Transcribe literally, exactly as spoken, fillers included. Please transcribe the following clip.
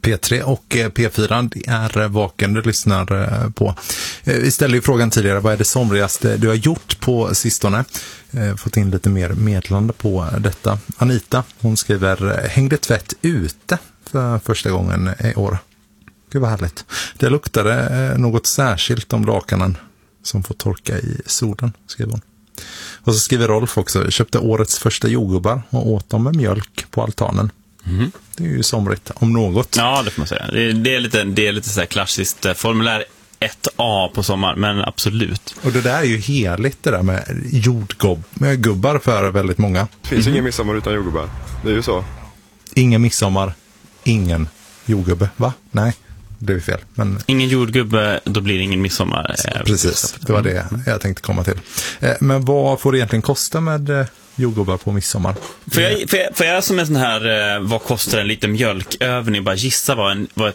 P tre och P fyra, det är Vaken du lyssnar på. Vi ställde ju frågan tidigare, vad är det somrigaste du har gjort på sistone? Fått in lite mer meddelande på detta. Anita, hon skriver, hängde tvätt ute för första gången i år. Gud vad härligt. Det luktade något särskilt om lakanen som får torka i solen, skriver hon. Och så skriver Rolf också, köpte årets första jordgubbar och åt dem med mjölk på altanen. Mm. Det är ju somrigt, om något. Ja, det får man säga. Det är, det är lite, det är lite så här klassiskt formulär ett A på sommar, men absolut. Och det där är ju heligt, det där med jordgubbar för väldigt många. Det finns mm. ingen midsommar utan jordgubbar. Det är ju så. Ingen midsommar, ingen jordgubbe, va? Nej, det är fel. Men... Ingen jordgubbe, då blir det ingen midsommar. Precis, det var det jag tänkte komma till. Men vad får det egentligen kosta med jordgubbar på midsommar? För jag, för jag, för jag som en sån här, vad kostar en liten mjölkövning, bara gissa vad, en, vad ett